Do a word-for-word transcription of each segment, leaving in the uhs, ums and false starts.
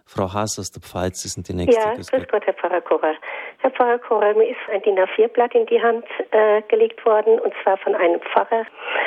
Frau Haas aus der Pfalz, Sie sind die Nächste. Ja, grüß Gott, Gott, Herr Pfarrer Korrer. Herr Pfarrer Korrer, mir ist ein D I N A vier Blatt in die Hand äh, gelegt worden, und zwar von einem Pfarrer.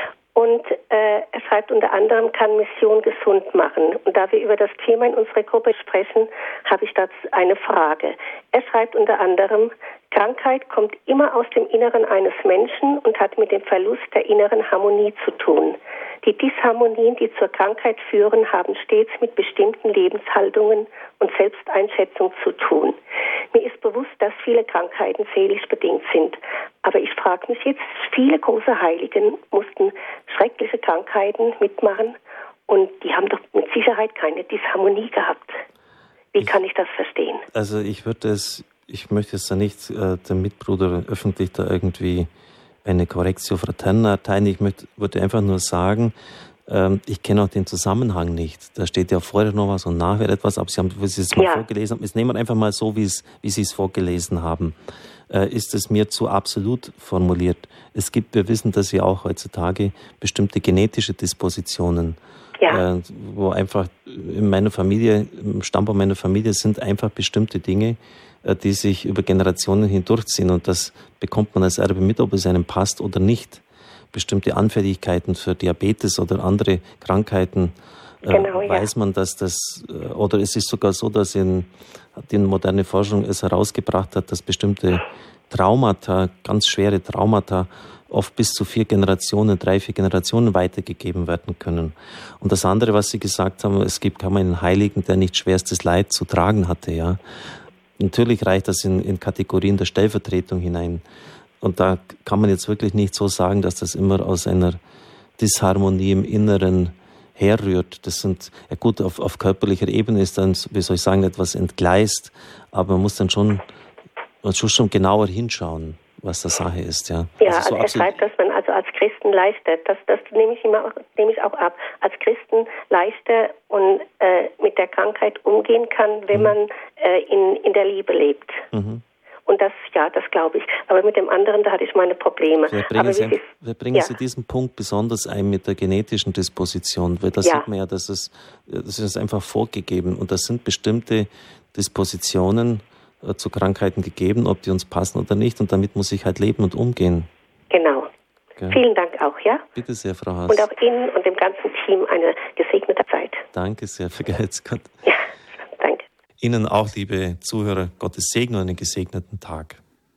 Und äh, er schreibt unter anderem, kann Mission gesund machen. Und da wir über das Thema in unserer Gruppe sprechen, habe ich dazu eine Frage. Er schreibt unter anderem, Krankheit kommt immer aus dem Inneren eines Menschen und hat mit dem Verlust der inneren Harmonie zu tun. Die Disharmonien, die zur Krankheit führen, haben stets mit bestimmten Lebenshaltungen und Selbsteinschätzung zu tun. Mir ist bewusst, dass viele Krankheiten seelisch bedingt sind. Aber ich frage mich jetzt, viele große Heiligen mussten schreckliche Krankheiten mitmachen und die haben doch mit Sicherheit keine Disharmonie gehabt. Wie ich, kann ich das verstehen? Also ich würde es, ich möchte jetzt da nicht äh, dem Mitbruder öffentlich da irgendwie eine Correctio fraterna erteilen. Ich möchte, würde einfach nur sagen, ähm, ich kenne auch den Zusammenhang nicht. Da steht ja vorher noch was und nachher etwas, aber Sie haben, wie Sie es mal ja. vorgelesen haben, jetzt nehmen wir einfach mal so, wie es, wie Sie es vorgelesen haben. Äh, ist es mir zu absolut formuliert. Es gibt, wir wissen das ja auch heutzutage, bestimmte genetische Dispositionen, ja. äh, wo einfach in meiner Familie, im Stammbaum meiner Familie sind einfach bestimmte Dinge, die sich über Generationen hindurchziehen, und das bekommt man als Erbe mit, ob es einem passt oder nicht. Bestimmte Anfälligkeiten für Diabetes oder andere Krankheiten, genau, äh, weiß ja. man, dass das, oder es ist sogar so, dass in, die moderne Forschung es herausgebracht hat, dass bestimmte Traumata, ganz schwere Traumata, oft bis zu vier Generationen, drei, vier Generationen weitergegeben werden können. Und das andere, was Sie gesagt haben, es gibt kaum einen Heiligen, der nicht schwerstes Leid zu tragen hatte, ja. Natürlich reicht das in, in Kategorien der Stellvertretung hinein. Und da kann man jetzt wirklich nicht so sagen, dass das immer aus einer Disharmonie im Inneren herrührt. Das sind, ja gut, auf, auf körperlicher Ebene ist dann, wie soll ich sagen, etwas entgleist, aber man muss dann schon, man muss schon genauer hinschauen, was der Sache ist, ja. Ja, also, so also er schreibt, dass man also als Christen leichter, das, das nehme ich immer auch, nehme ich auch ab, als Christen leichter und äh, mit der Krankheit umgehen kann, wenn mhm. man äh, in, in der Liebe lebt. Mhm. Und das, ja, das glaube ich. Aber mit dem anderen, da hatte ich meine Probleme. Wir bringen, Aber Sie, ist, wir bringen ja. Sie diesen Punkt besonders ein mit der genetischen Disposition, weil da ja. sieht man ja, dass es, das ist einfach vorgegeben, und das sind bestimmte Dispositionen zu Krankheiten gegeben, ob die uns passen oder nicht, und damit muss ich halt leben und umgehen. Genau. Okay. Vielen Dank auch, ja? Bitte sehr, Frau Haas. Und auch Ihnen und dem ganzen Team eine gesegnete Zeit. Danke sehr, vergelt's Gott. Ja, danke. Ihnen auch, liebe Zuhörer, Gottes Segen und einen gesegneten Tag.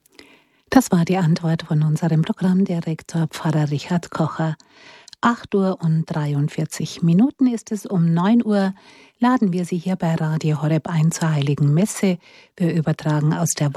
Das war die Antwort von unserem Programmdirektor Pfarrer Richard Kocher. acht Uhr und dreiundvierzig Minuten ist es. Um neun Uhr laden wir Sie hier bei Radio Horeb ein zur Heiligen Messe. Wir übertragen aus der